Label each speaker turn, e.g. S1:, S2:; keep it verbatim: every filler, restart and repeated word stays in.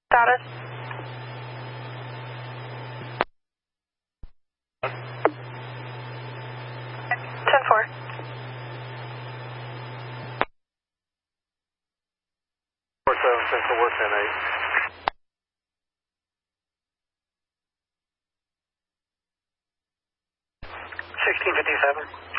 S1: Status? ten four.
S2: four seven six for work ten eight.
S1: sixteen fifty-seven.